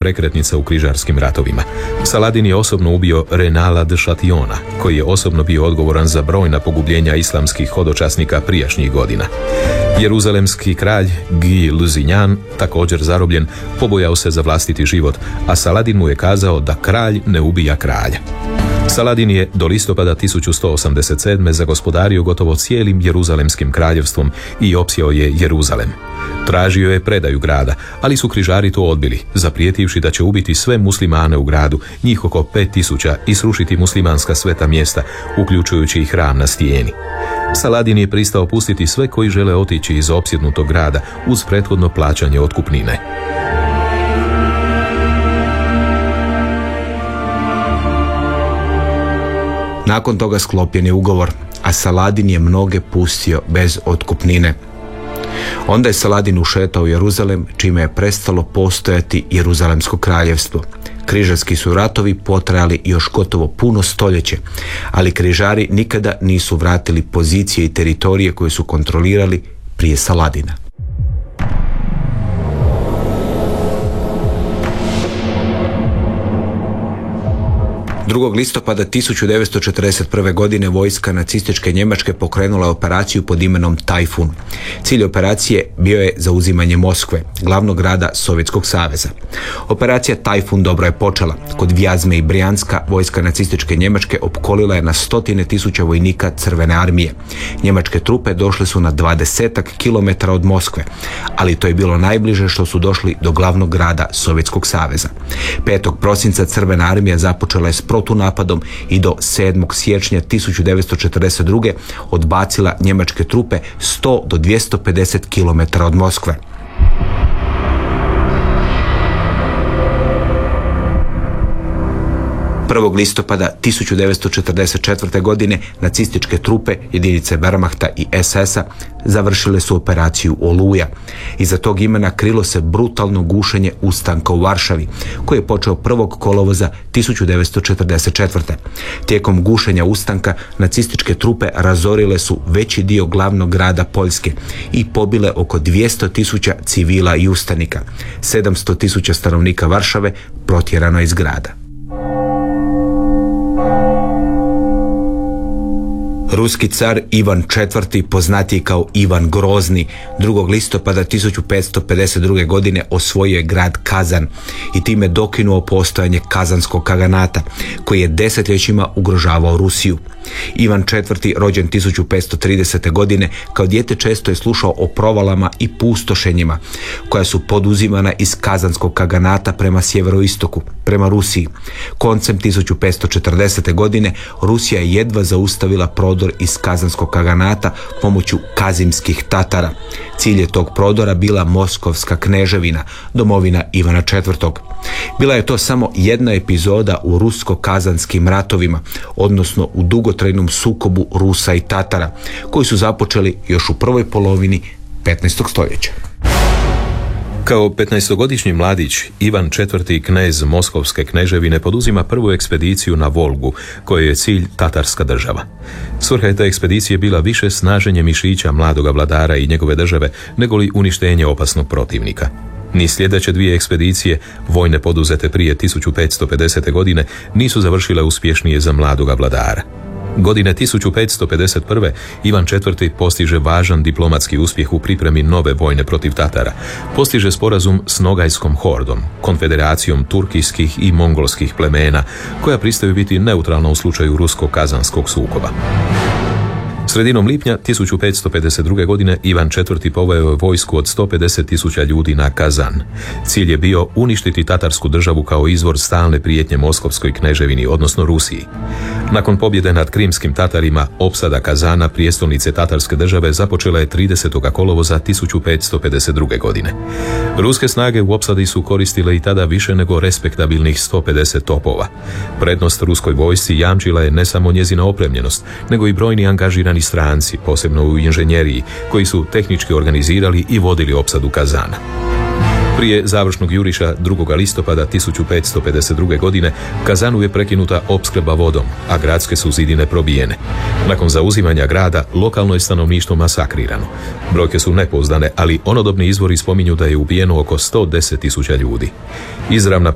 prekretnica u križarskim ratovima. Saladin je osobno ubio Renala de Chatillona, koji je osobno bio odgovoran za brojna pogubljenja islamskih hodočasnika prijašnjih godina. Jeruzalemski kralj Guy Lusignan, također zarobljen, pobojao se za vlastiti život, a Saladin mu je kazao da kralj ne ubija kralja. Saladin je do listopada 1187. zagospodario gotovo cijelim Jeruzalemskim kraljevstvom i opsjeo je Jeruzalem. Tražio je predaju grada, ali su križari to odbili, zaprijetivši da će ubiti sve muslimane u gradu, njih oko 5000, i srušiti muslimanska sveta mjesta, uključujući i hram na Stijeni. Saladin je pristao pustiti sve koji žele otići iz opsjednutog grada uz prethodno plaćanje otkupnine. Nakon toga sklopljen je ugovor, a Saladin je mnoge pustio bez otkupnine. Onda je Saladin ušetao u Jeruzalem, čime je prestalo postojati Jeruzalemsko kraljevstvo. Križarski su ratovi potrajali još gotovo puno stoljeće, ali križari nikada nisu vratili pozicije i teritorije koje su kontrolirali prije Saladina. 2. listopada 1941. godine vojska nacističke Njemačke pokrenula je operaciju pod imenom Tajfun. Cilj operacije bio je zauzimanje Moskve, glavnog grada Sovjetskog saveza. Operacija Tajfun dobro je počela. Kod Vjazme i Brijanska vojska nacističke Njemačke opkolila je na 100.000 vojnika Crvene armije. Njemačke trupe došle su na 20 kilometara od Moskve, ali to je bilo najbliže što su došli do glavnog grada Sovjetskog saveza. 5. prosinca Crvena armija započela je s protunapadom i do 7. siječnja 1942. odbacila njemačke trupe 100 do 250 km od Moskve. Listopada 1944. godine nacističke trupe, jedinice Wehrmachta i SS-a završile su operaciju Oluja. Iza tog imena krilo se brutalno gušenje ustanka u Varšavi, koji je počeo 1. kolovoza 1944. Tijekom gušenja ustanka nacističke trupe razorile su veći dio glavnog grada Poljske i pobile oko 200.000 civila i ustanika. 700.000 stanovnika Varšave protjerano iz grada. Ruski car Ivan IV, poznatiji kao Ivan Grozni, 2. listopada 1552. godine osvojio je grad Kazan i time dokinuo postojanje Kazanskog kaganata, koji je desetljećima ugrožavao Rusiju. Ivan IV, rođen 1530. godine, kao dijete često je slušao o provalama i pustošenjima koja su poduzimana iz Kazanskog kaganata prema sjeveroistoku, prema Rusiji. Koncem 1540. godine Rusija je jedva zaustavila prodor iz Kazanskog kaganata pomoću kazimskih Tatara. Cilj je tog prodora bila Moskovska kneževina, domovina Ivana IV. Bila je to samo jedna epizoda u rusko-kazanskim ratovima, odnosno u dugotrajnom sukobu Rusa i Tatara, koji su započeli još u prvoj polovini 15. stoljeća. Kao 15-godišnji mladić, Ivan IV. Knez Moskovske kneževine poduzima prvu ekspediciju na Volgu, kojoj je cilj tatarska država. Svrha je te ekspedicije bila više snaženje mišića mladoga vladara i njegove države, negoli uništenje opasnog protivnika. Ni sljedeće dvije ekspedicije, vojne poduzete prije 1550. godine, nisu završile uspješnije za mladoga vladara. Godine 1551. Ivan IV. Postiže važan diplomatski uspjeh u pripremi nove vojne protiv Tatara. Postiže sporazum s Nogajskom hordom, konfederacijom turkijskih i mongolskih plemena, koja pristaju biti neutralna u slučaju rusko-kazanskog sukoba. Sredinom lipnja 1552. godine Ivan IV. Poveo je vojsku od 150.000 ljudi na Kazan. Cilj je bio uništiti tatarsku državu kao izvor stalne prijetnje Moskovskoj kneževini, odnosno Rusiji. Nakon pobjede nad krimskim Tatarima, opsada Kazana, prijestolnice tatarske države, započela je 30. kolovoza 1552. godine. Ruske snage u opsadi su koristile i tada više nego respektabilnih 150 topova. Prednost ruskoj vojsci jamčila je ne samo njezina opremljenost, nego i brojni angažirani stranci, posebno u inženjeriji, koji su tehnički organizirali i vodili opsadu Kazana. Prije završnog juriša 2. listopada 1552. godine Kazanu je prekinuta opskrba vodom, a gradske su zidine probijene. Nakon zauzimanja grada, lokalno je stanovništvo masakrirano. Brojke su nepouzdane, ali onodobni izvori spominju da je ubijeno oko 110.000 ljudi. Izravna